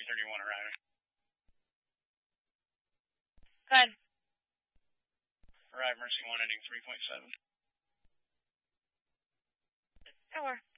331 arriving. Go ahead. Arrive, Mercy 1 ending 3.7. Tower.